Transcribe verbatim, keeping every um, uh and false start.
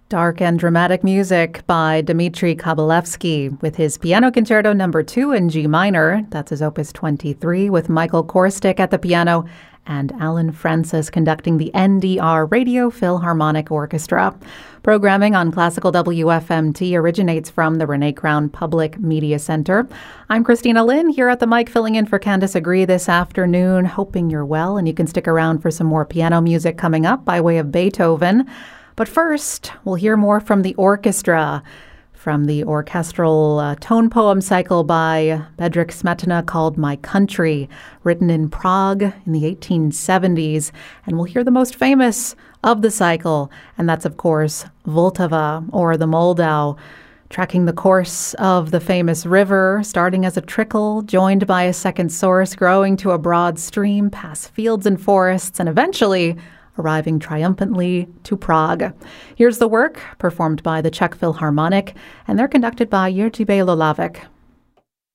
Dark and dramatic music by Dmitri Kabalevsky with his Piano Concerto number two in G minor. That's his opus twenty-three, with Michael Korstic at the piano and Alan Francis conducting the N D R Radio Philharmonic Orchestra. Programming on Classical W F M T originates from the Renee Crown Public Media Center. I'm Christina Lynn here at the mic, filling in for Candice Agree this afternoon, hoping you're well, and you can stick around for some more piano music coming up by way of Beethoven. But first, we'll hear more from the orchestra, from the orchestral uh, tone poem cycle by Bedřich Smetana called My Country, written in Prague in the eighteen seventies. And we'll hear the most famous of the cycle, and that's, of course, Vltava, or the Moldau, tracking the course of the famous river, starting as a trickle, joined by a second source, growing to a broad stream, past fields and forests, and eventually arriving triumphantly to Prague. Here's the work, performed by the Czech Philharmonic, and they're conducted by Jiří Bělohlávek.